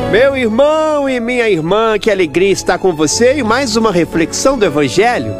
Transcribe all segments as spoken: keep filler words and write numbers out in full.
Meu irmão e minha irmã, que alegria estar com você em mais uma reflexão do Evangelho.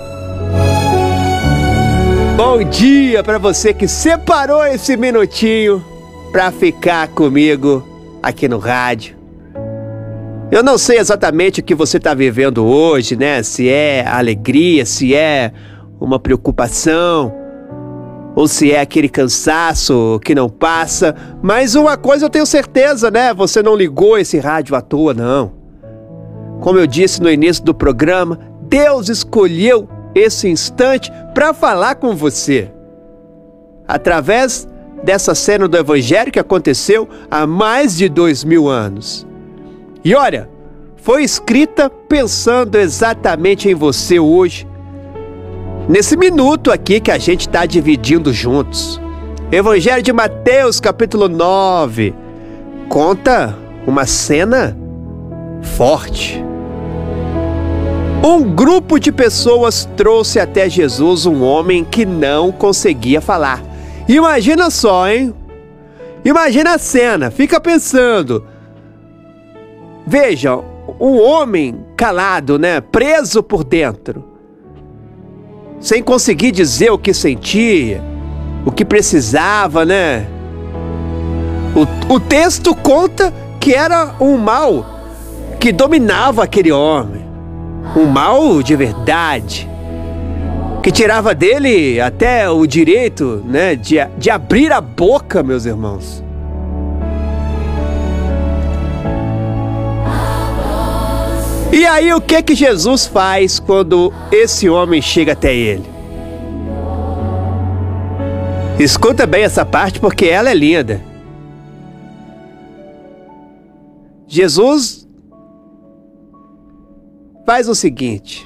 Bom dia para você que separou esse minutinho para ficar comigo aqui no rádio. Eu não sei exatamente o que você está vivendo hoje, né? Se é alegria, se é uma preocupação, ou se é aquele cansaço que não passa. Mas uma coisa eu tenho certeza, né? Você não ligou esse rádio à toa, não. Como eu disse no início do programa, Deus escolheu esse instante para falar com você. Através dessa cena do Evangelho que aconteceu há mais de dois mil anos. E olha, foi escrita pensando exatamente em você hoje, nesse minuto aqui que a gente está dividindo juntos. Evangelho de Mateus, capítulo nove, conta uma cena forte. Um grupo de pessoas trouxe até Jesus um homem que não conseguia falar. Imagina só, hein? Imagina a cena, fica pensando. Veja, um homem calado, né? Preso por dentro, sem conseguir dizer o que sentia, o que precisava, né? O, o texto conta que era um mal que dominava aquele homem. Um mal de verdade, que tirava dele até o direito, né, de, de abrir a boca, meus irmãos. E aí o que que Jesus faz quando esse homem chega até ele? Escuta bem essa parte porque ela é linda. Jesus faz o seguinte.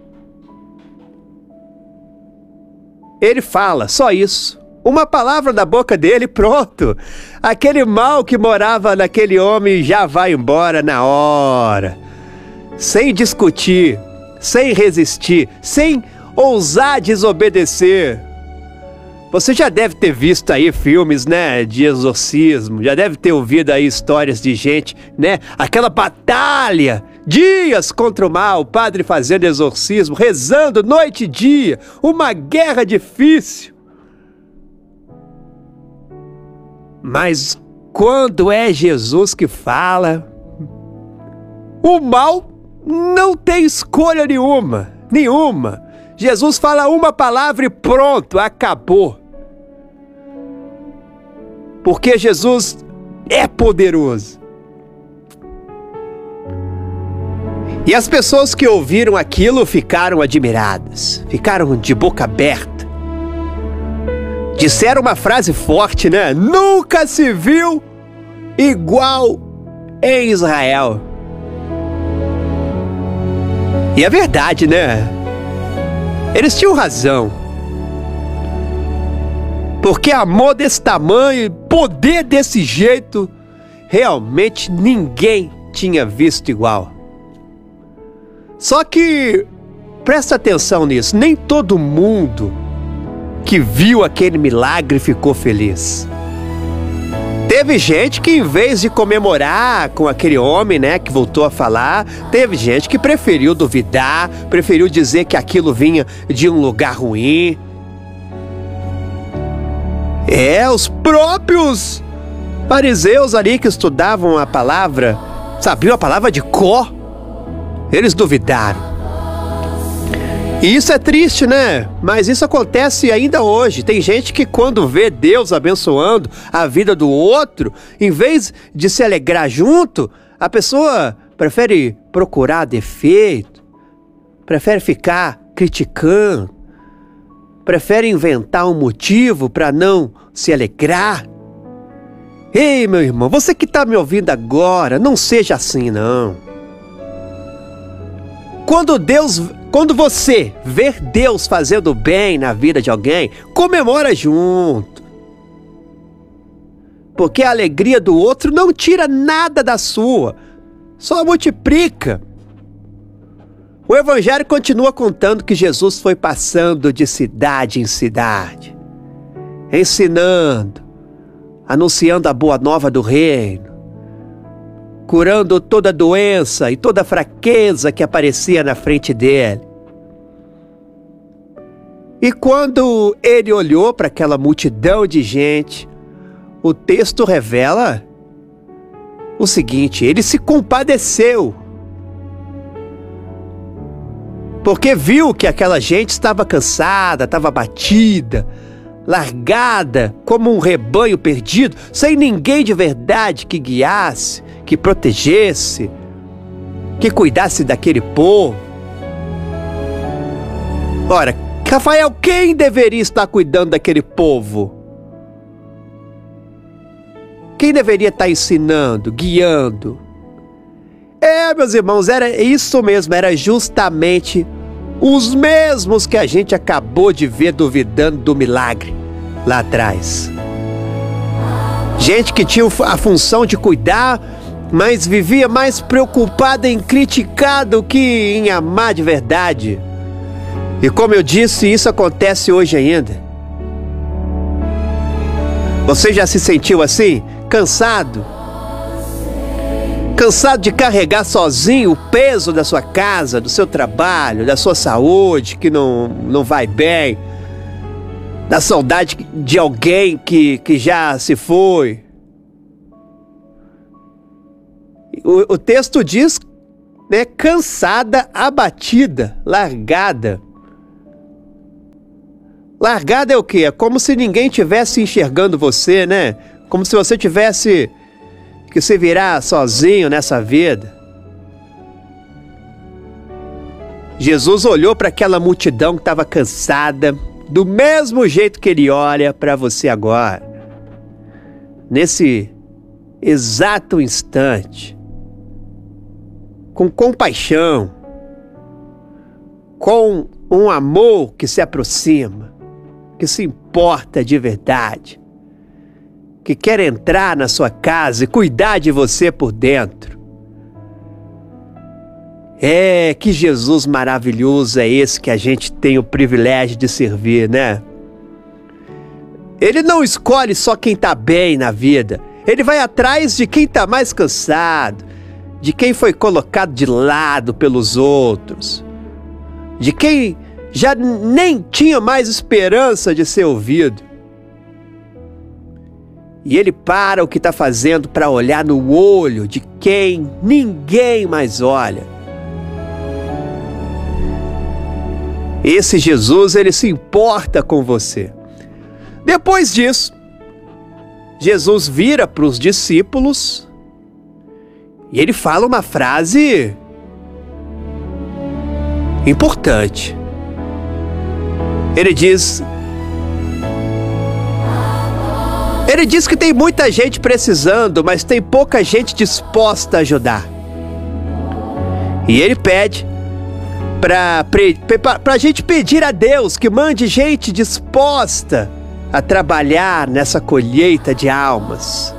Ele fala, só isso. Uma palavra da boca dele, pronto. Aquele mal que morava naquele homem já vai embora na hora. Sem discutir, sem resistir, sem ousar desobedecer. Você já deve ter visto aí filmes, né, de exorcismo, já deve ter ouvido aí histórias de gente, né, aquela batalha, dias contra o mal, o padre fazendo exorcismo, rezando noite e dia, uma guerra difícil. Mas quando é Jesus que fala, o mal não tem escolha nenhuma, nenhuma. Jesus fala uma palavra e pronto, acabou. Porque Jesus é poderoso. E as pessoas que ouviram aquilo ficaram admiradas, ficaram de boca aberta. Disseram uma frase forte, né? Nunca se viu igual em Israel. E é verdade, né? Eles tinham razão. Porque amor desse tamanho, poder desse jeito, realmente ninguém tinha visto igual. Só que, presta atenção nisso, nem todo mundo que viu aquele milagre ficou feliz. Teve gente que, em vez de comemorar com aquele homem, né, que voltou a falar, teve gente que preferiu duvidar, preferiu dizer que aquilo vinha de um lugar ruim. É, os próprios fariseus ali que estudavam a palavra, sabiam a palavra de cor, eles duvidaram. E isso é triste, né? Mas isso acontece ainda hoje. Tem gente que quando vê Deus abençoando a vida do outro, em vez de se alegrar junto, a pessoa prefere procurar defeito, prefere ficar criticando, prefere inventar um motivo para não se alegrar. Ei, meu irmão, você que está me ouvindo agora, não seja assim, não. Quando Deus... Quando você ver Deus fazendo bem na vida de alguém, comemora junto. Porque a alegria do outro não tira nada da sua, só multiplica. O Evangelho continua contando que Jesus foi passando de cidade em cidade, ensinando, anunciando a boa nova do reino, curando toda doença e toda fraqueza que aparecia na frente dele. E quando ele olhou para aquela multidão de gente, o texto revela o seguinte: ele se compadeceu, porque viu que aquela gente estava cansada, estava abatida, largada como um rebanho perdido, sem ninguém de verdade que guiasse, que protegesse, que cuidasse daquele povo. Ora, Rafael, quem deveria estar cuidando daquele povo? Quem deveria estar ensinando, guiando? É, meus irmãos, era isso mesmo, era justamente os mesmos que a gente acabou de ver duvidando do milagre lá atrás. Gente que tinha a função de cuidar, mas vivia mais preocupada em criticar do que em amar de verdade. E como eu disse, isso acontece hoje ainda. Você já se sentiu assim? Cansado? Cansado de carregar sozinho o peso da sua casa, do seu trabalho, da sua saúde que não, não vai bem, da saudade de alguém que, que já se foi. O, o texto diz, né, cansada, abatida, largada. Largada é o quê? É como se ninguém tivesse enxergando você, né? Como se você tivesse que se virar sozinho nessa vida. Jesus olhou para aquela multidão que estava cansada, do mesmo jeito que ele olha para você agora. Nesse exato instante, com compaixão, com um amor que se aproxima, que se importa de verdade, que quer entrar na sua casa e cuidar de você por dentro. É, que Jesus maravilhoso é esse que a gente tem o privilégio de servir, né? Ele não escolhe só quem tá bem na vida. Ele vai atrás de quem tá mais cansado, de quem foi colocado de lado pelos outros, de quem já nem tinha mais esperança de ser ouvido. E ele para o que está fazendo para olhar no olho de quem ninguém mais olha. Esse Jesus, ele se importa com você. Depois disso, Jesus vira para os discípulos e ele fala uma frase importante. Ele diz... Ele diz que tem muita gente precisando, mas tem pouca gente disposta a ajudar. E ele pede para a gente pedir a Deus que mande gente disposta a trabalhar nessa colheita de almas.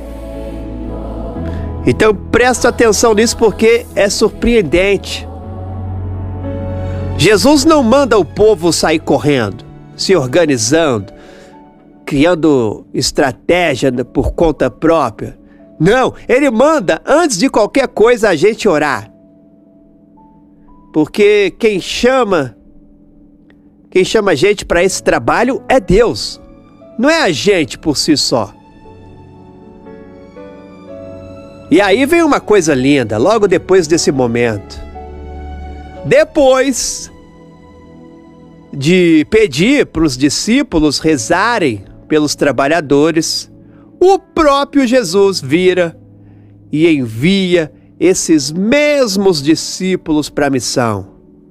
Então presta atenção nisso porque é surpreendente. Jesus não manda o povo sair correndo, se organizando, criando estratégia por conta própria. Não, ele manda, antes de qualquer coisa, a gente orar. Porque quem chama, quem chama a gente para esse trabalho é Deus. Não é a gente por si só. E aí vem uma coisa linda, logo depois desse momento. Depois de pedir para os discípulos rezarem pelos trabalhadores, o próprio Jesus vira e envia esses mesmos discípulos para a missão.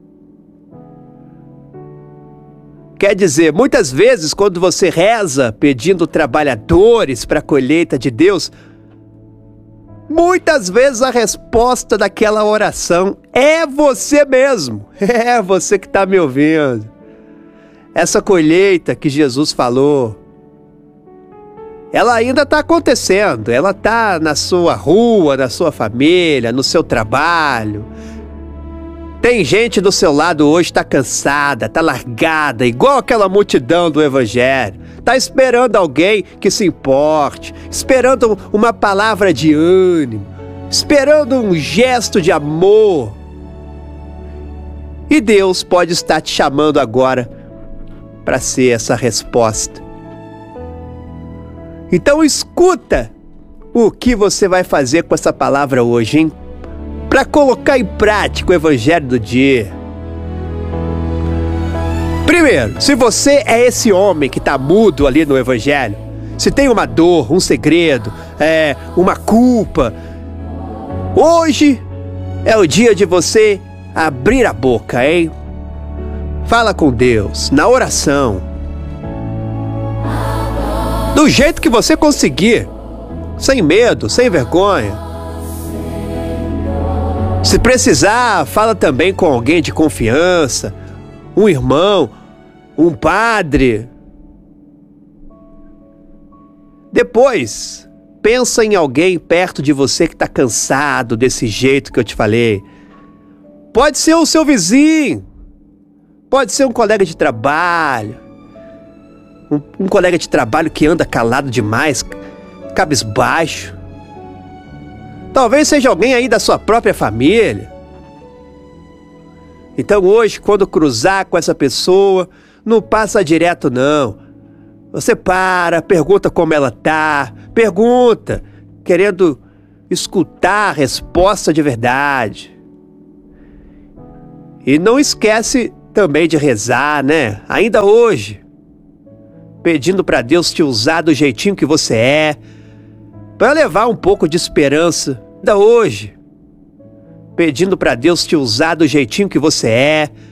Quer dizer, muitas vezes quando você reza pedindo trabalhadores para a colheita de Deus, muitas vezes a resposta daquela oração é você mesmo, é você que está me ouvindo. Essa colheita que Jesus falou, ela ainda está acontecendo, ela está na sua rua, na sua família, no seu trabalho. Tem gente do seu lado hoje que está cansada, está largada, igual aquela multidão do Evangelho. Está esperando alguém que se importe, esperando uma palavra de ânimo, esperando um gesto de amor. E Deus pode estar te chamando agora para ser essa resposta. Então escuta o que você vai fazer com essa palavra hoje, hein? Para colocar em prática o evangelho do dia. Primeiro, se você é esse homem que está mudo ali no evangelho, se tem uma dor, um segredo, é, uma culpa, hoje é o dia de você abrir a boca, hein? Fala com Deus, na oração. Do jeito que você conseguir, sem medo, sem vergonha. Se precisar, fala também com alguém de confiança, um irmão, um padre. Depois, pensa em alguém perto de você que está cansado desse jeito que eu te falei. Pode ser o seu vizinho, pode ser um colega de trabalho, um, um colega de trabalho que anda calado demais, cabisbaixo. Talvez seja alguém aí da sua própria família. Então hoje, quando cruzar com essa pessoa, não passa direto não. Você para, pergunta como ela tá, pergunta, querendo escutar a resposta de verdade. E não esquece também de rezar, né? Ainda hoje, pedindo para Deus te usar do jeitinho que você é, para levar um pouco de esperança. Ainda hoje, pedindo para Deus te usar do jeitinho que você é,